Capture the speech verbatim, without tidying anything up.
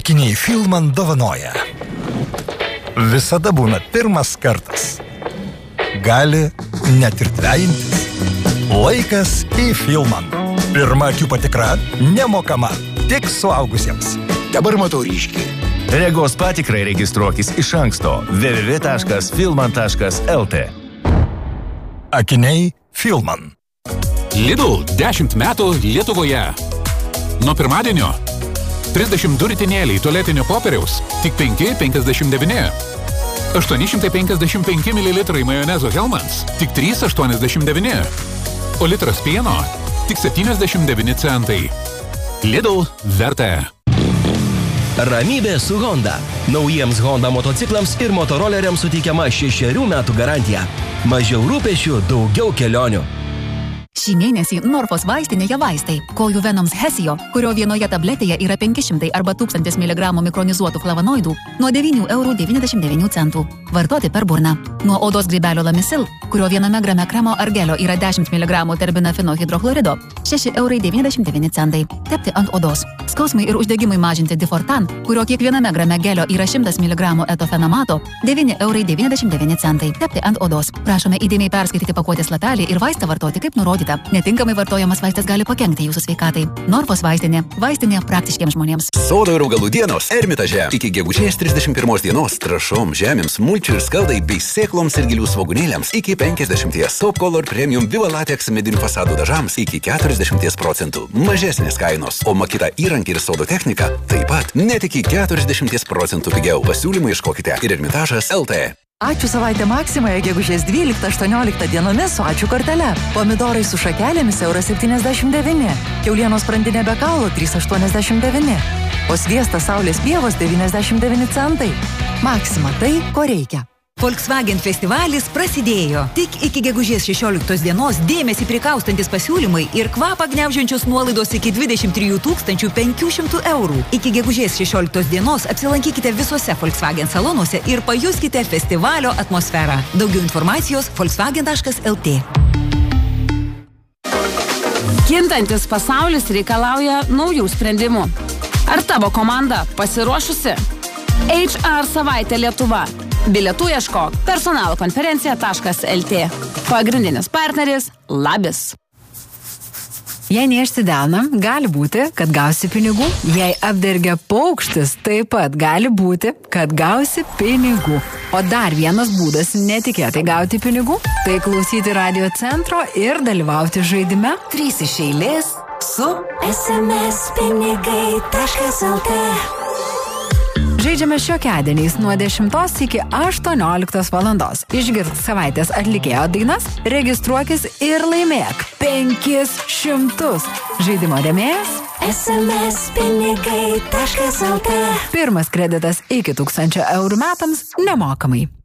Akiniai Filman dovanoja. Visada būna pirmas kartas. Gali net ir dvejintis. Laikas į Filman. Pirma akių patikra nemokama, tik suaugusiems. Dabar matau ryškiai. Regos patikrai registruokis iš anksto w w w taškas filman taškas l t. Akiniai Filman. Lidl dešimt metų Lietuvoje. Nuo pirmadienio trisdešimt du ritinėliai tualetinio popieriaus tik penki penkiasdešimt devyni. aštuoni šimtai penkiasdešimt penki mililitrai majonezo Hellmann's tik trys aštuoniasdešimt devyni. O litras pieno tik septyniasdešimt devyni centai. Lidl verta. Ramybė su Honda. Naujiems Honda motociklams ir motoroleriams suteikiama šešerių metų garantija. Mažiau rūpešių, daugiau kelionių. Šį mėnesį Norfos vaistinėje vaistai. Kojų venoms Hesio, kurio vienoje tabletėje yra penki šimtai arba tūkstantis miligramų mikronizuotų flavonoidų, nuo devynių eurų devyniasdešimt devynių centų. Vartoti per burną. Nuo odos grybelio Lamisil, kurio viename grame kremo ar gelio yra dešimt miligramų terbinafino hidrochlorido, šeši eurai devyniasdešimt devyni centai. Tepti ant odos. Skausmai ir uždegimui mažinti Difortan, kurio kiekviename grame gelio yra šimtas miligramų etofenamato, devyni eurai devyniasdešimt devyni centai. Tepti ant odos. Prašome įdėmiai perskaityti pakuotės lapelį ir vaistą vartoti kaip nurodyta. Netinkamai vartojamas vaistas gali pakenkti jūsų sveikatai. Norfos vaistinė. Vaistinė praktiškiems žmonėms. Sodo ir augalų dienos Ermitaže. Iki gegužės trisdešimt pirmos dienos trąšom, žemėms, mulčių ir skaldai bei sėkloms ir gilių svogūnėliams iki penkiasdešimties. Top Color Premium Viva Latex medinių fasadų dažams iki keturiasdešimt procentų. Mažesnės kainos, o Makita įrankį ir sodo techniką taip pat net iki keturiasdešimt procentų pigiau. Pasiūlymų ieškokite ir Ermitažas L T. Ačiū savaitę Maksimoje gegužės dvyliktą aštuonioliktą dienomis su ačiū kortele. Pomidorai su šakelėmis euras septyniasdešimt devyni. Kiaulienos sprandinė be kaulo trys aštuoniasdešimt devyni. O sviestas saulės pievos devyniasdešimt devyni centai. Maksima tai, ko reikia. Volkswagen festivalis prasidėjo. Tik iki gegužės šešioliktos dienos dėmesį prikaustantis pasiūlymai ir kvapą gniaužiančios nuolaidos iki dvidešimt trijų tūkstančių penkių šimtų eurų. Iki gegužės šešioliktos dienos apsilankykite visuose Volkswagen salonuose ir pajuskite festivalio atmosferą. Daugiau informacijos volkswagen taškas l t. Kintantis pasaulis reikalauja naujų sprendimų. Ar tavo komanda pasiruošusi? H R savaitė Lietuva. Bilietų ieškok personalo konferencija taškas l t. Pagrindinis partneris Labis. Jei nešti delną, gali būti, kad gausi pinigų. Jei apdergia paukštis, taip pat gali būti, kad gausi pinigų. O dar vienas būdas netikėtai gauti pinigų – tai klausyti radio centro ir dalyvauti žaidime Trys iš eilės su s m s pinigai taškas l t. Žaidžiame šiokiadieniais nuo dešimtos iki aštuonioliktos valandos. Išgirsk savaitės atlikėjo dainas, registruokis ir laimėk penkis šimtus. Žaidimo rėmėjas s m s pinigai taškas l t. Pirmas kreditas iki tūkstančio eurų metams nemokamai.